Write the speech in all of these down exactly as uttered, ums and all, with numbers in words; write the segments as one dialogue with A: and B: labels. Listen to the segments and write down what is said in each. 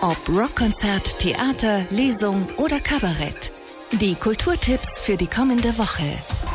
A: Ob Rockkonzert, Theater, Lesung oder Kabarett. Die Kulturtipps für die kommende Woche.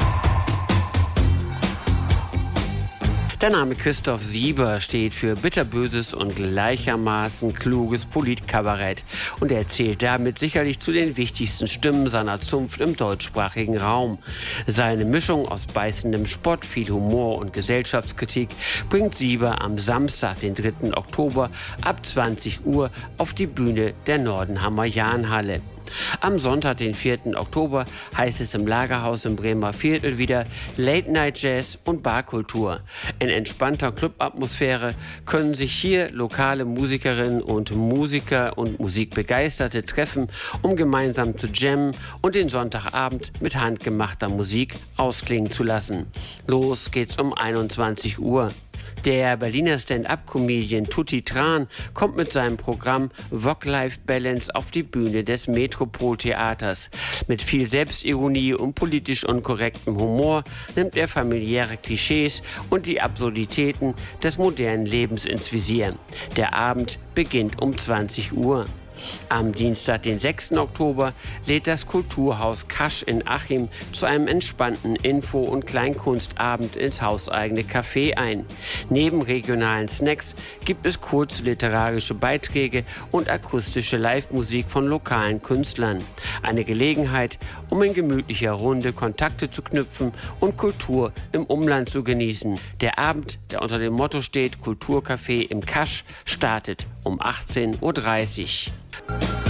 B: Der Name Christoph Sieber steht für bitterböses und gleichermaßen kluges Politkabarett und er zählt damit sicherlich zu den wichtigsten Stimmen seiner Zunft im deutschsprachigen Raum. Seine Mischung aus beißendem Spott, viel Humor und Gesellschaftskritik bringt Sieber am Samstag, den dritten Oktober ab zwanzig Uhr auf die Bühne der Nordenhammer Jahnhalle. Am Sonntag, den vierten Oktober, heißt es im Lagerhaus im Bremer Viertel wieder Late Night Jazz und Barkultur. In entspannter Clubatmosphäre können sich hier lokale Musikerinnen und Musiker und Musikbegeisterte treffen, um gemeinsam zu jammen und den Sonntagabend mit handgemachter Musik ausklingen zu lassen. Los geht's um einundzwanzig Uhr. Der Berliner Stand-up-Comedian Tutti Tran kommt mit seinem Programm Work-Life-Balance auf die Bühne des Metropol-Theaters. Mit viel Selbstironie und politisch unkorrektem Humor nimmt er familiäre Klischees und die Absurditäten des modernen Lebens ins Visier. Der Abend beginnt um zwanzig Uhr. Am Dienstag, den sechsten Oktober, lädt das Kulturhaus Kasch in Achim zu einem entspannten Info- und Kleinkunstabend ins hauseigene Café ein. Neben regionalen Snacks gibt es kurze literarische Beiträge und akustische Live-Musik von lokalen Künstlern. Eine Gelegenheit, um in gemütlicher Runde Kontakte zu knüpfen und Kultur im Umland zu genießen. Der Abend, der unter dem Motto steht Kulturcafé im Kasch, startet um achtzehn Uhr dreißig.